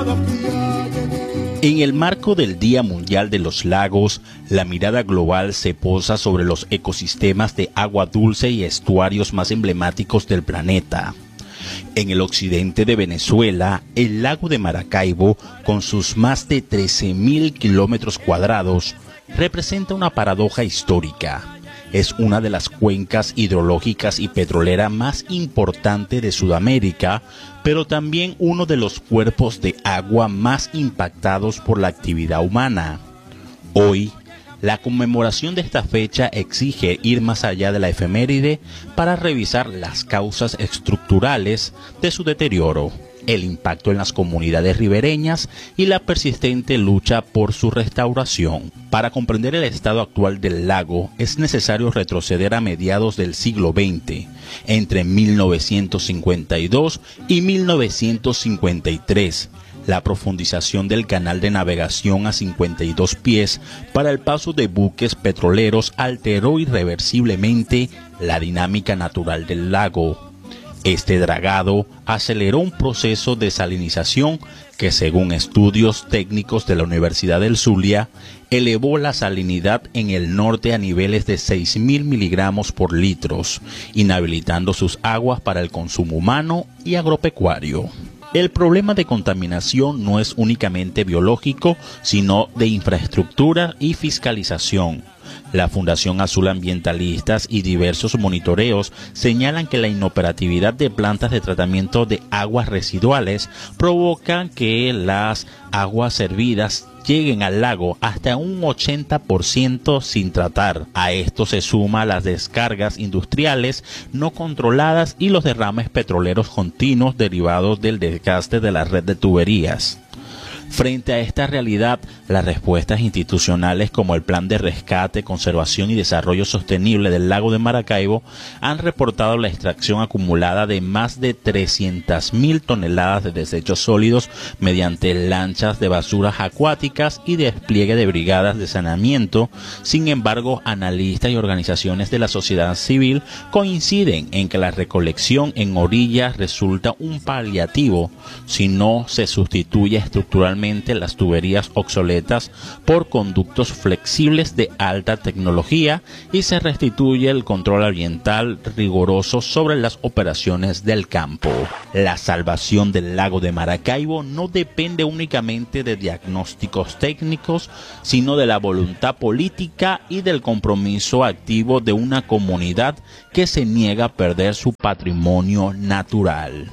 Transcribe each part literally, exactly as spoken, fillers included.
En el marco del Día Mundial de los Lagos, la mirada global se posa sobre los ecosistemas de agua dulce y estuarios más emblemáticos del planeta. En el occidente de Venezuela, el lago de Maracaibo, con sus más de trece mil kilómetros cuadrados, representa una paradoja histórica. Es una de las cuencas hidrológicas y petrolera más importante de Sudamérica, pero también uno de los cuerpos de agua más impactados por la actividad humana. Hoy, la conmemoración de esta fecha exige ir más allá de la efeméride para revisar las causas estructurales de su deterioro, el impacto en las comunidades ribereñas y la persistente lucha por su restauración. Para comprender el estado actual del lago es necesario retroceder a mediados del siglo veinte, entre mil novecientos cincuenta y dos y mil novecientos cincuenta y tres. La profundización del canal de navegación a cincuenta y dos pies para el paso de buques petroleros alteró irreversiblemente la dinámica natural del lago. Este dragado aceleró un proceso de salinización que, según estudios técnicos de la Universidad del Zulia, elevó la salinidad en el norte a niveles de seis mil miligramos por litros, inhabilitando sus aguas para el consumo humano y agropecuario. El problema de contaminación no es únicamente biológico, sino de infraestructura y fiscalización. La Fundación Azul Ambientalistas y diversos monitoreos señalan que la inoperatividad de plantas de tratamiento de aguas residuales provocan que las aguas servidas lleguen al lago hasta un ochenta por ciento sin tratar. A esto se suma las descargas industriales no controladas y los derrames petroleros continuos derivados del desgaste de la red de tuberías. Frente a esta realidad, las respuestas institucionales como el Plan de Rescate, Conservación y Desarrollo Sostenible del Lago de Maracaibo han reportado la extracción acumulada de más de trescientas mil toneladas de desechos sólidos mediante lanchas de basuras acuáticas y despliegue de brigadas de saneamiento. Sin embargo, analistas y organizaciones de la sociedad civil coinciden en que la recolección en orillas resulta un paliativo si no se sustituye estructuralmente las tuberías obsoletas por conductos flexibles de alta tecnología y se restituye el control ambiental riguroso sobre las operaciones del campo. La salvación del lago de Maracaibo no depende únicamente de diagnósticos técnicos, sino de la voluntad política y del compromiso activo de una comunidad que se niega a perder su patrimonio natural.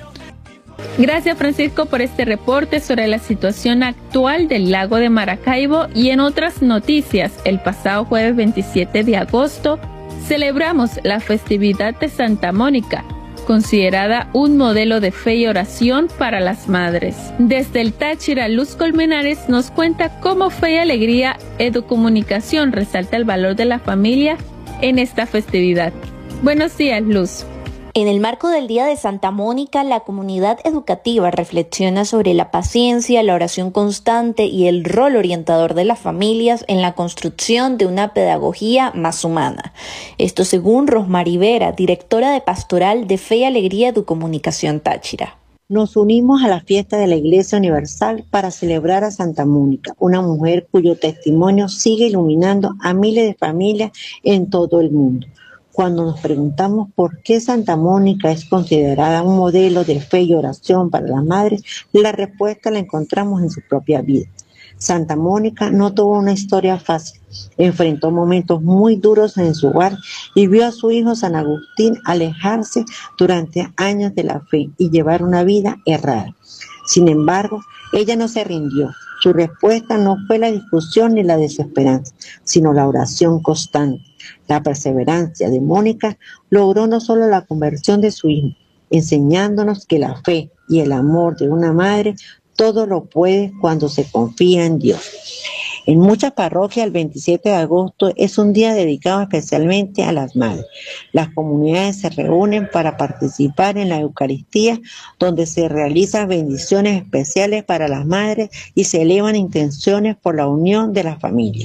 Gracias, Francisco, por este reporte sobre la situación actual del lago de Maracaibo. Y en otras noticias, el pasado jueves veintisiete de agosto celebramos la festividad de Santa Mónica, considerada un modelo de fe y oración para las madres. Desde el Táchira, Luz Colmenares nos cuenta cómo Fe y Alegría Educomunicación resalta el valor de la familia en esta festividad. Buenos días, Luz. En el marco del Día de Santa Mónica, la comunidad educativa reflexiona sobre la paciencia, la oración constante y el rol orientador de las familias en la construcción de una pedagogía más humana. Esto según Rosmary Vera, directora de Pastoral de Fe y Alegría Educomunicación Táchira. Nos unimos a la fiesta de la Iglesia Universal para celebrar a Santa Mónica, una mujer cuyo testimonio sigue iluminando a miles de familias en todo el mundo. Cuando nos preguntamos por qué Santa Mónica es considerada un modelo de fe y oración para las madres, la respuesta la encontramos en su propia vida. Santa Mónica no tuvo una historia fácil, enfrentó momentos muy duros en su hogar y vio a su hijo San Agustín alejarse durante años de la fe y llevar una vida errada. Sin embargo, ella no se rindió. Su respuesta no fue la discusión ni la desesperanza, sino la oración constante. La perseverancia de Mónica logró no solo la conversión de su hijo, enseñándonos que la fe y el amor de una madre todo lo puede cuando se confía en Dios. En muchas parroquias el veintisiete de agosto es un día dedicado especialmente a las madres. Las comunidades se reúnen para participar en la Eucaristía, donde se realizan bendiciones especiales para las madres y se elevan intenciones por la unión de las familias.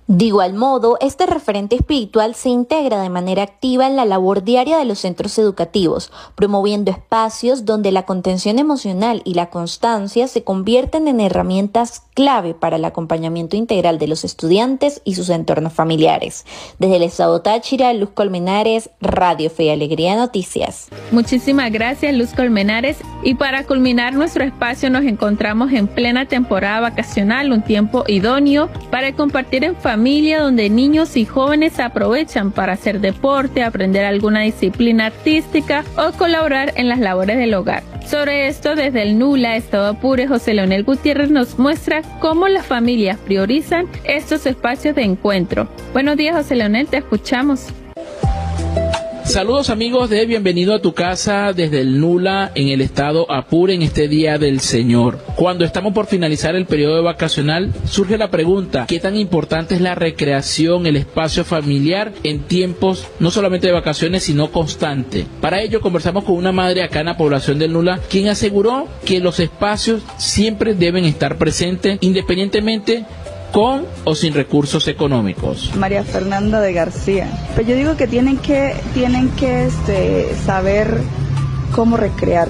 De igual modo, este referente espiritual se integra de manera activa en la labor diaria de los centros educativos, promoviendo espacios donde la contención emocional y la constancia se convierten en herramientas clave para el acompañamiento integral de los estudiantes y sus entornos familiares. Desde el estado Táchira, Luz Colmenares, Radio Fe y Alegría Noticias. Muchísimas gracias, Luz Colmenares. Y para culminar nuestro espacio, nos encontramos en plena temporada vacacional, un tiempo idóneo para compartir en familia. Familia donde niños y jóvenes aprovechan para hacer deporte, aprender alguna disciplina artística o colaborar en las labores del hogar. Sobre esto, desde el NULA, Estado Apure, José Leonel Gutiérrez nos muestra cómo las familias priorizan estos espacios de encuentro. Buenos días, José Leonel, te escuchamos. Saludos amigos de Bienvenido a tu Casa desde el NULA en el estado Apure en este Día del Señor. Cuando estamos por finalizar el periodo vacacional, surge la pregunta, ¿qué tan importante es la recreación, el espacio familiar en tiempos no solamente de vacaciones, sino constante? Para ello conversamos con una madre acá en la población del NULA, quien aseguró que los espacios siempre deben estar presentes independientemente con o sin recursos económicos. María Fernanda de García. Pues yo digo que tienen que tienen que este, saber cómo recrear,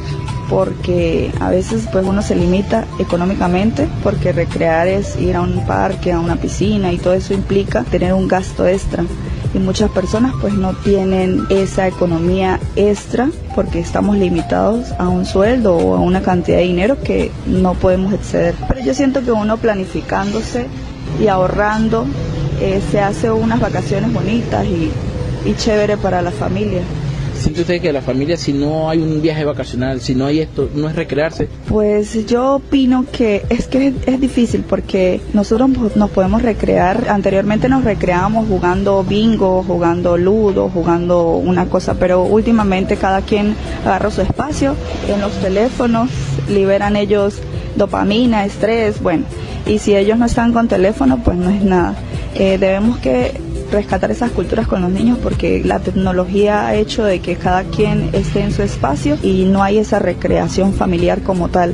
porque a veces pues uno se limita económicamente, porque recrear es ir a un parque, a una piscina, y todo eso implica tener un gasto extra. Y muchas personas pues no tienen esa economía extra porque estamos limitados a un sueldo o a una cantidad de dinero que no podemos exceder. Pero yo siento que uno planificándose y ahorrando eh, se hace unas vacaciones bonitas y, y chévere para la familia. ¿Siente usted que la familia, si no hay un viaje vacacional, si no hay esto, no es recrearse? Pues yo opino que es que es, es difícil porque nosotros nos podemos recrear. Anteriormente nos recreábamos jugando bingo, jugando ludo, jugando una cosa, pero últimamente cada quien agarra su espacio en los teléfonos, liberan ellos dopamina, estrés, bueno, y si ellos no están con teléfono, pues no es nada. Eh, debemos que rescatar esas culturas con los niños porque la tecnología ha hecho de que cada quien esté en su espacio y no hay esa recreación familiar como tal.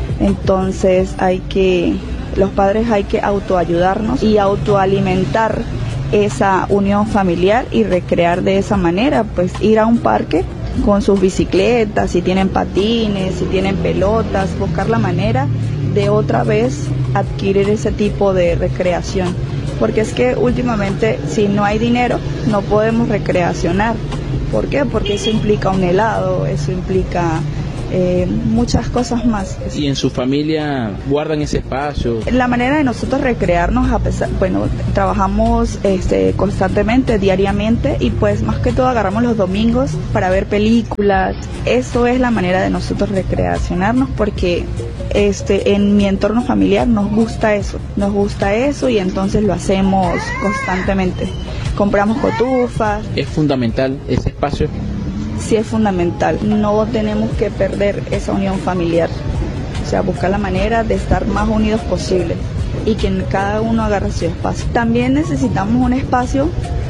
Entonces hay que, los padres hay que autoayudarnos y autoalimentar esa unión familiar y recrear de esa manera, pues ir a un parque con sus bicicletas, si tienen patines, si tienen pelotas, buscar la manera de otra vez adquirir ese tipo de recreación. Porque es que últimamente si no hay dinero no podemos recreacionar. ¿Por qué? Porque eso implica un helado, eso implica eh, muchas cosas más. ¿Y en su familia guardan ese espacio? La manera de nosotros recrearnos, a pesar, bueno, trabajamos este, constantemente, diariamente, y pues más que todo agarramos los domingos para ver películas. Eso es la manera de nosotros recreacionarnos porque este, en mi entorno familiar nos gusta eso, nos gusta eso y entonces lo hacemos constantemente. Compramos cotufas. ¿Es fundamental ese espacio? Sí, es fundamental. No tenemos que perder esa unión familiar. O sea, buscar la manera de estar más unidos posible y que cada uno agarre su espacio. También necesitamos un espacio,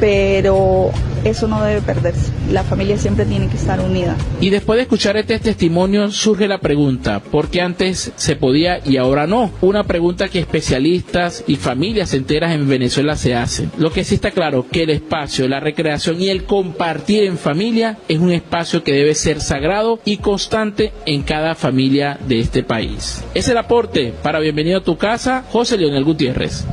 pero eso no debe perderse. La familia siempre tiene que estar unida. Y después de escuchar este testimonio surge la pregunta, ¿por qué antes se podía y ahora no? Una pregunta que especialistas y familias enteras en Venezuela se hacen. Lo que sí está claro, que el espacio, la recreación y el compartir en familia es un espacio que debe ser sagrado y constante en cada familia de este país. Es el aporte para Bienvenido a tu Casa, José Leonel Gutiérrez.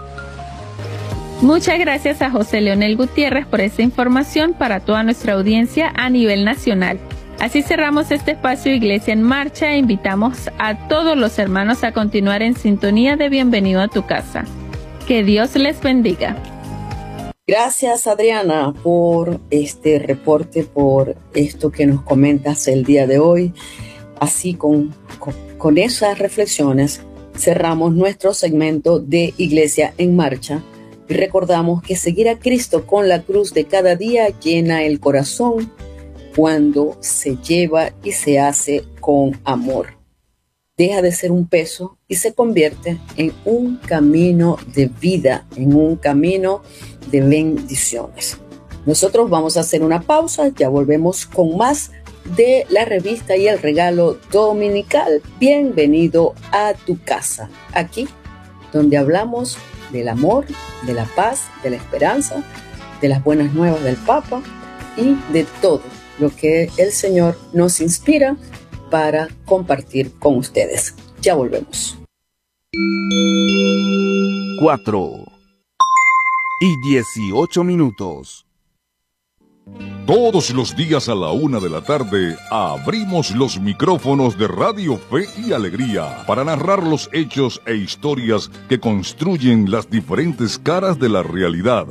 Muchas gracias a José Leonel Gutiérrez por esta información para toda nuestra audiencia a nivel nacional. Así cerramos este espacio Iglesia en Marcha e invitamos a todos los hermanos a continuar en sintonía de Bienvenido a tu Casa. Que Dios les bendiga. Gracias, Adriana, por este reporte, por esto que nos comentas el día de hoy. Así con, con, con esas reflexiones cerramos nuestro segmento de Iglesia en Marcha. Y recordamos que seguir a Cristo con la cruz de cada día llena el corazón cuando se lleva y se hace con amor. Deja de ser un peso y se convierte en un camino de vida, en un camino de bendiciones. Nosotros vamos a hacer una pausa, ya volvemos con más de la revista y el regalo dominical. Bienvenido a tu casa, aquí donde hablamos del amor, de la paz, de la esperanza, de las buenas nuevas del Papa y de todo lo que el Señor nos inspira para compartir con ustedes. Ya volvemos. Cuatro y dieciocho minutos. Todos los días a la una de la tarde abrimos los micrófonos de Radio Fe y Alegría para narrar los hechos e historias que construyen las diferentes caras de la realidad.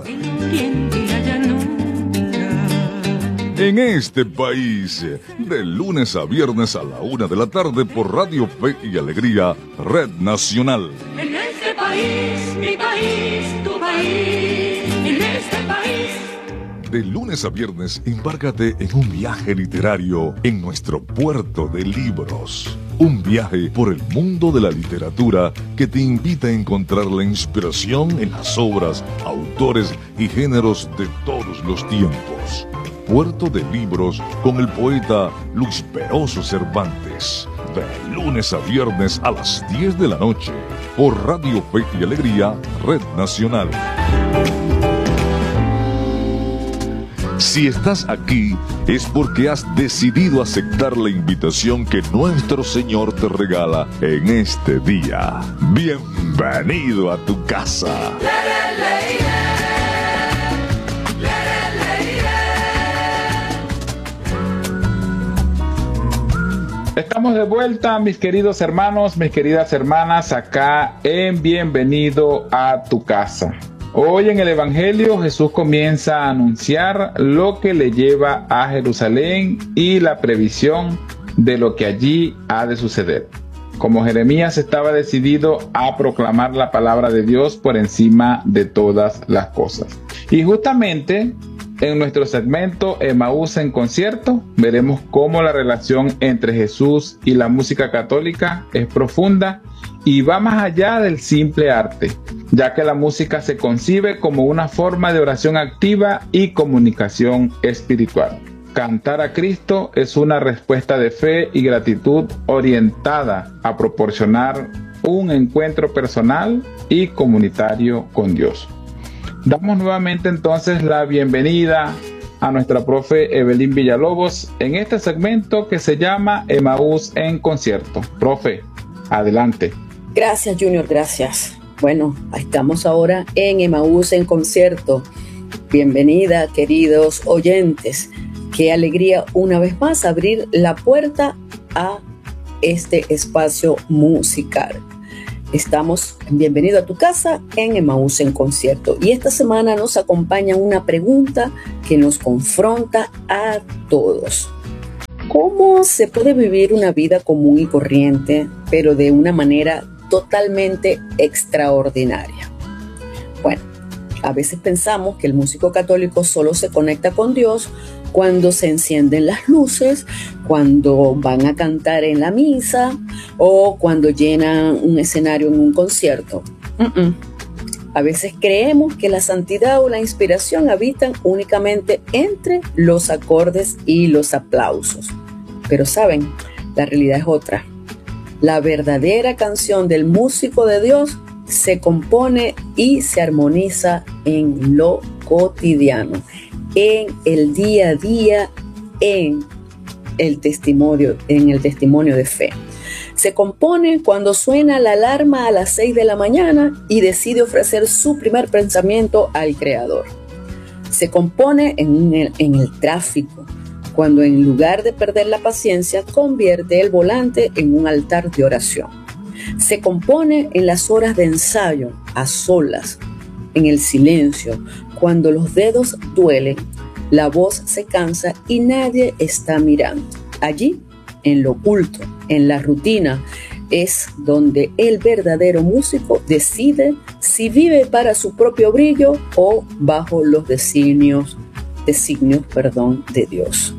En este país, de lunes a viernes a la una de la tarde por Radio Fe y Alegría, Red Nacional. En este país, mi país, tu país, en este país. De lunes a viernes, embárcate en un viaje literario en nuestro puerto de libros. Un viaje por el mundo de la literatura que te invita a encontrar la inspiración en las obras, autores y géneros de todos los tiempos. Puerto de Libros con el poeta Luis Peroso Cervantes. De lunes a viernes a las diez de la noche por Radio Fe y Alegría, Red Nacional. Si estás aquí es porque has decidido aceptar la invitación que nuestro Señor te regala en este día. Bienvenido a tu casa. Estamos de vuelta, mis queridos hermanos, mis queridas hermanas, acá en Bienvenido a tu casa. Hoy en el Evangelio Jesús comienza a anunciar lo que le lleva a Jerusalén y la previsión de lo que allí ha de suceder. Como Jeremías estaba decidido a proclamar la palabra de Dios por encima de todas las cosas. Y justamente en nuestro segmento Emaús en concierto veremos cómo la relación entre Jesús y la música católica es profunda y va más allá del simple arte, ya que la música se concibe como una forma de oración activa y comunicación espiritual. Cantar a Cristo es una respuesta de fe y gratitud orientada a proporcionar un encuentro personal y comunitario con Dios. Damos nuevamente entonces la bienvenida a nuestra profe Evelyn Villalobos en este segmento que se llama Emaús en concierto. Profe, adelante. Gracias, Junior, gracias. Bueno, estamos ahora en Emaús en concierto. Bienvenida, queridos oyentes. Qué alegría una vez más abrir la puerta a este espacio musical. Estamos en Bienvenido a tu casa en Emaús en concierto. Y esta semana nos acompaña una pregunta que nos confronta a todos. ¿Cómo se puede vivir una vida común y corriente, pero de una manera totalmente extraordinaria? Bueno, a veces pensamos que el músico católico solo se conecta con Dios cuando se encienden las luces, cuando van a cantar en la misa o cuando llenan un escenario en un concierto. Uh-uh. A veces creemos que la santidad o la inspiración habitan únicamente entre los acordes y los aplausos. Pero saben, la realidad es otra. La verdadera canción del músico de Dios se compone y se armoniza en lo cotidiano, en el día a día, en el testimonio, en el testimonio de fe. Se compone cuando suena la alarma a las seis de la mañana y decide ofrecer su primer pensamiento al Creador. Se compone en el, en el tráfico, cuando en lugar de perder la paciencia, convierte el volante en un altar de oración. Se compone en las horas de ensayo, a solas, en el silencio, cuando los dedos duelen, la voz se cansa y nadie está mirando. Allí, en lo oculto, en la rutina, es donde el verdadero músico decide si vive para su propio brillo o bajo los designios, designios, perdón, de Dios.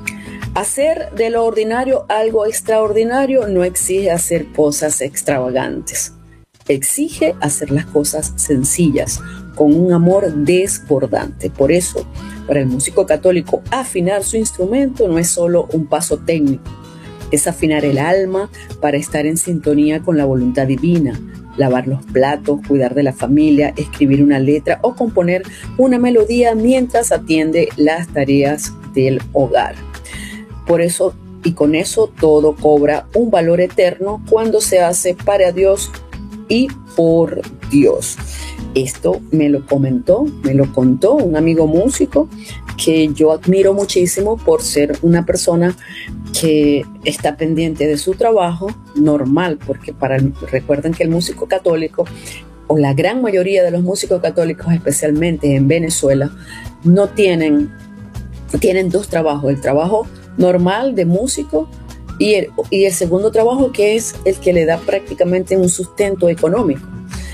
Hacer de lo ordinario algo extraordinario no exige hacer cosas extravagantes. Exige hacer las cosas sencillas, con un amor desbordante. Por eso, para el músico católico, afinar su instrumento no es solo un paso técnico. es afinar el alma para estar en sintonía con la voluntad divina, lavar los platos, cuidar de la familia, escribir una letra o componer una melodía mientras atiende las tareas del hogar. Por eso y con eso todo cobra un valor eterno cuando se hace para Dios y por Dios. Esto me lo comentó, me lo contó un amigo músico que yo admiro muchísimo por ser una persona que está pendiente de su trabajo normal, porque para el, recuerden que el músico católico, o la gran mayoría de los músicos católicos, especialmente en Venezuela, no tienen, tienen dos trabajos, el trabajo normal de músico y el, y el segundo trabajo, que es el que le da prácticamente un sustento económico.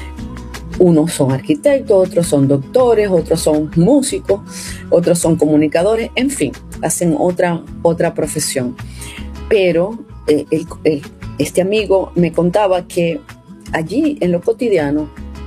Unos son arquitectos, otros son doctores, otros son músicos, otros son comunicadores, en fin, hacen otra, otra profesión. Pero eh, el, el, este amigo me contaba que allí en lo cotidiano,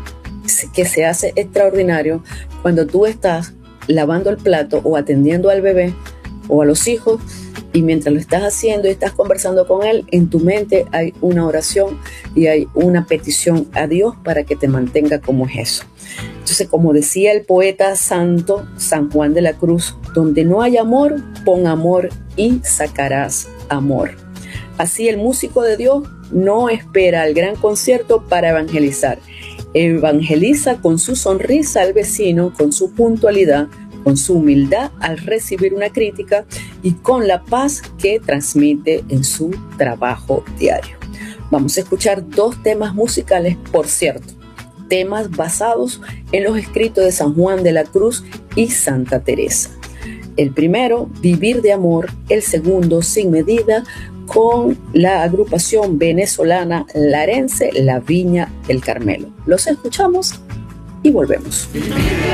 que se hace extraordinario cuando tú estás lavando el plato o atendiendo al bebé o a los hijos, y mientras lo estás haciendo y estás conversando con él, en tu mente hay una oración y hay una petición a Dios para que te mantenga como es eso. Entonces, como decía el poeta santo San Juan de la Cruz, donde no hay amor, pon amor y sacarás amor. Así el músico de Dios no espera el gran concierto para evangelizar. Evangeliza con su sonrisa al vecino, con su puntualidad, con su humildad al recibir una crítica y con la paz que transmite en su trabajo diario. Vamos a escuchar dos temas musicales, por cierto, temas basados en los escritos de San Juan de la Cruz y Santa Teresa. El primero, Vivir de Amor; el segundo, Sin Medida, con la agrupación venezolana larense La Viña del Carmelo. Los escuchamos y volvemos.